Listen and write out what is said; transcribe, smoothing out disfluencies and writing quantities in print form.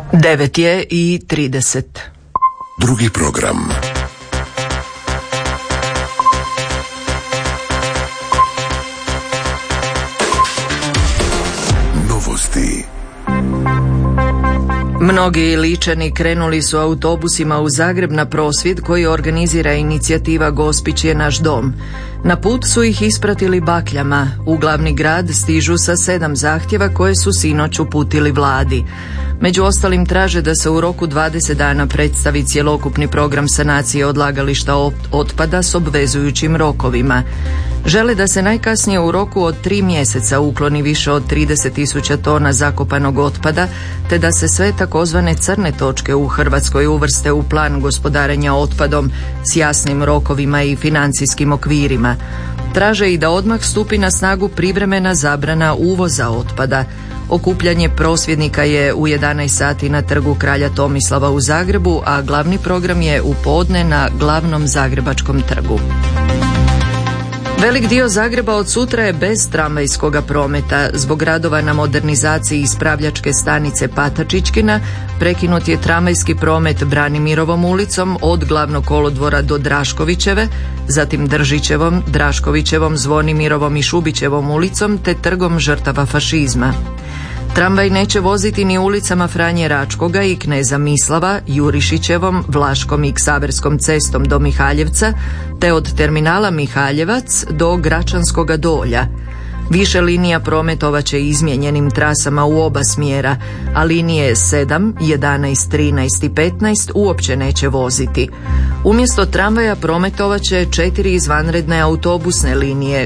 9:30. Drugi program. Novosti. Mnogi Iličani krenuli su autobusima u Zagreb na prosvjed koji organizira inicijativa Gospić je naš dom. Na put su ih ispratili bakljama. U glavni grad stižu sa 7 zahtjeva koje su sinoć uputili vladi. Među ostalim traže da se u roku 20 dana predstavi cjelokupni program sanacije odlagališta otpada s obvezujućim rokovima. Žele da se najkasnije u roku od 3 mjeseca ukloni više od 30.000 tona zakopanog otpada, te da se sve takozvane crne točke u Hrvatskoj uvrste u plan gospodarenja otpadom s jasnim rokovima i financijskim okvirima. Traže i da odmah stupi na snagu privremena zabrana uvoza otpada. Okupljanje prosvjednika je u 11 sati na Trgu kralja Tomislava u Zagrebu, a glavni program je u podne na glavnom zagrebačkom trgu. Velik dio Zagreba od sutra je bez tramvajskoga prometa. Zbog radova na modernizaciji ispravljačke stanice Patačićkina prekinut je tramvajski promet Branimirovom ulicom od Glavnog kolodvora do Draškovićeve, zatim Držićevom, Draškovićevom, Zvonimirovom i Šubićevom ulicom te Trgom žrtava fašizma. Tramvaj neće voziti ni ulicama Franje Račkoga i Kneza Mislava, Jurišićevom, Vlaškom i Ksaverskom cestom do Mihaljevca, te od terminala Mihaljevac do Gračanskoga dolja. Više linija prometovat izmijenjenim trasama u oba smjera, a linije 7, 11, 13 i 15 uopće neće voziti. Umjesto tramvaja prometovat će 4 izvanredne autobusne linije